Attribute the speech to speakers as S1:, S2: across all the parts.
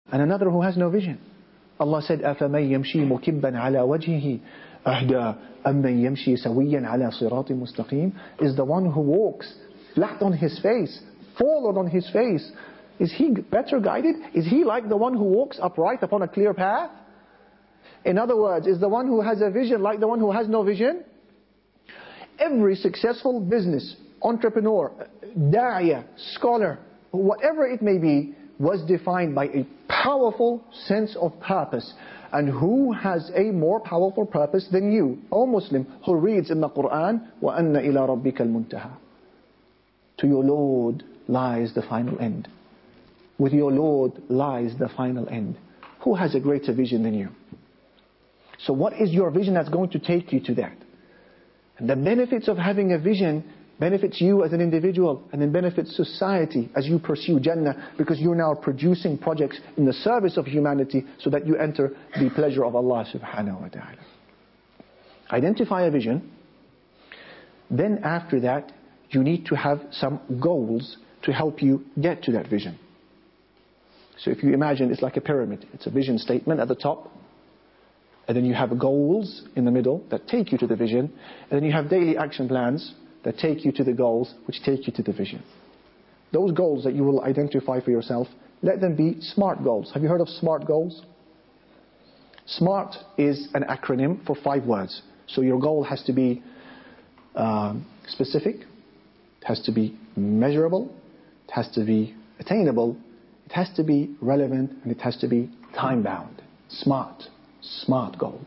S1: and another who has no vision. Allah said, أَفَمَنْ يَمْشِي مُكِبًّا عَلَى وَجْهِهِ أَهْدَى أَمَّنْ يَمْشِي سَوِيًّا عَلَى صِرَاطٍ مُسْتَقِيمٍ. Is the one who walks flat on his face, forward on his face, is he better guided? Is he like the one who walks upright upon a clear path? In other words, is the one who has a vision like the one who has no vision? Every successful business, entrepreneur, da'iyah, scholar, whatever it may be, was defined by a powerful sense of purpose. And who has a more powerful purpose than you, O Muslim, who reads in the Quran, وَأَنَّ إِلَىٰ رَبِّكَ الْمُنْتَهَى. To your Lord lies the final end. With your Lord lies the final end. Who has a greater vision than you? So what is your vision that's going to take you to that? And the benefits of having a vision benefits you as an individual, and then benefits society as you pursue Jannah, because you're now producing projects in the service of humanity so that you enter the pleasure of Allah subhanahu wa ta'ala. Identify a vision. Then after that, you need to have some goals to help you get to that vision. So if you imagine, it's like a pyramid. It's a vision statement at the top, and then you have goals in the middle that take you to the vision, and then you have daily action plans that take you to the goals, which take you to the vision. Those goals that you will identify for yourself, let them be SMART goals. Have you heard of SMART goals? SMART is an acronym for 5 words. So your goal has to be specific, it has to be measurable, it has to be attainable, it has to be relevant, and it has to be time-bound. SMART goal.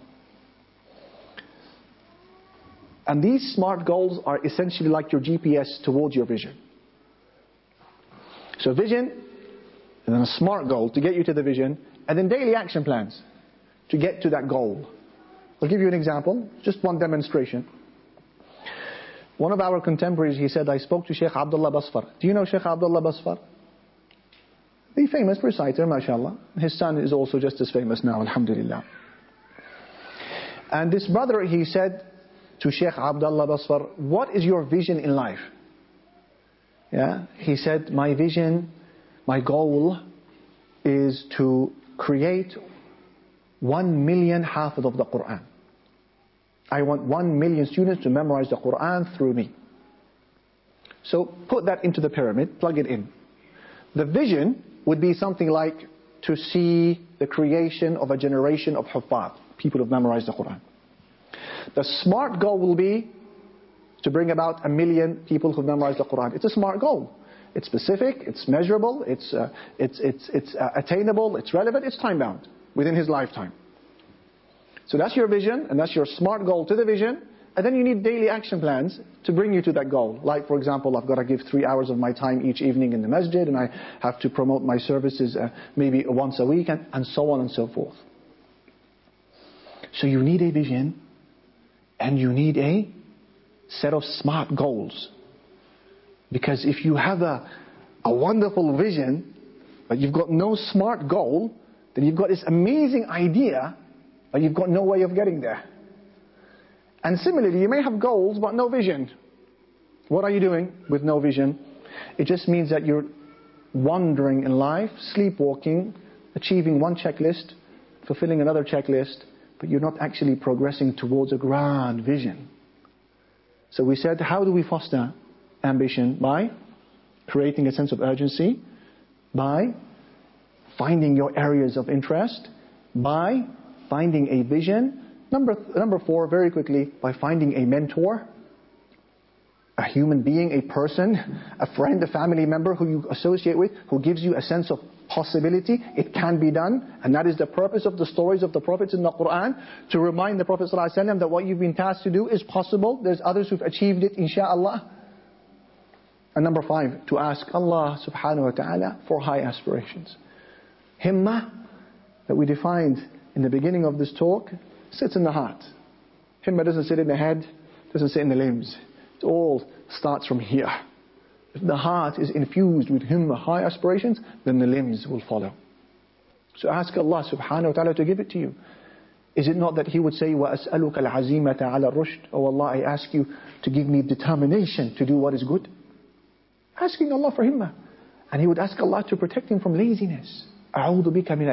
S1: And these SMART goals are essentially like your GPS towards your vision. So vision, and then a SMART goal to get you to the vision, and then daily action plans to get to that goal. I'll give you an example, just one demonstration. One of our contemporaries, he said, I spoke to Sheikh Abdullah Basfar. Do you know Sheikh Abdullah Basfar? The famous reciter, mashallah. His son is also just as famous now, alhamdulillah. And this brother, he said to Sheikh Abdullah Basfar, what is your vision in life? Yeah, he said, my vision, my goal is to create 1 million hafiz of the Quran. I want 1 million students to memorize the Quran through me. So put that into the pyramid, plug it in. The vision would be something like to see the creation of a generation of huffaz, people who have memorized the Quran. The SMART goal will be to bring about 1 million people who memorize the Quran. It's a SMART goal. It's specific, it's measurable, it's attainable, it's relevant, it's time-bound within his lifetime. So that's your vision, and that's your SMART goal to the vision. And then you need daily action plans to bring you to that goal. Like, for example, I've got to give 3 hours of my time each evening in the masjid, and I have to promote my services maybe once a week, and so on and so forth. So you need a vision, and you need a set of SMART goals. Because if you have a wonderful vision, but you've got no SMART goal, then you've got this amazing idea, but you've got no way of getting there. And similarly, you may have goals but no vision. What are you doing with no vision? It just means that you're wandering in life, sleepwalking, achieving one checklist, fulfilling another checklist, but you're not actually progressing towards a grand vision. So we said, how do we foster ambition? By creating a sense of urgency, by finding your areas of interest, by finding a vision. Number 4, very quickly, by finding a mentor, a human being, a person, a friend, a family member who you associate with, who gives you a sense of possibility. It can be done, and that is the purpose of the stories of the prophets in the Quran, to remind the Prophet ﷺ that what you've been tasked to do is possible. There's others who've achieved it, insha'Allah. And number 5, to ask Allah subhanahu wa ta'ala for high aspirations. Himmah, that we defined in the beginning of this talk, sits in the heart. Himmah doesn't sit in the head, doesn't sit in the limbs. It all starts from here. If the heart is infused with himmah, high aspirations, then the limbs will follow. So ask Allah subhanahu wa ta'ala to give it to you. Is it not that He would say, وَأَسْأَلُكَ الْعَزِيمَةَ عَلَى الرُّشْدِ? Oh Allah, I ask you to give me determination to do what is good. Asking Allah for himmah. And he would ask Allah to protect him from laziness. أَعُوذُ بِكَ مِنَ